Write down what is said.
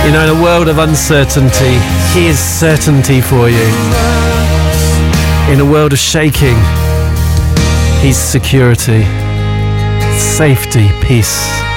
You know, in a world of uncertainty, he is certainty for you. In a world of shaking, he's security, safety, peace.